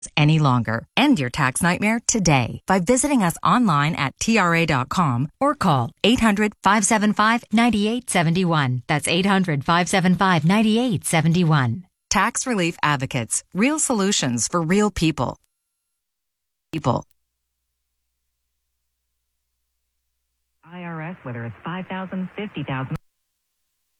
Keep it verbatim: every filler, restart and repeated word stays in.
any longer. End your tax nightmare today by visiting us online at T R A dot com or call eight hundred, five seven five, nine eight seven one. That's eight hundred, five seven five, nine eight seven one. Tax Relief Advocates. Real solutions for real people. People. I R S, whether it's five thousand dollars, fifty thousand dollars.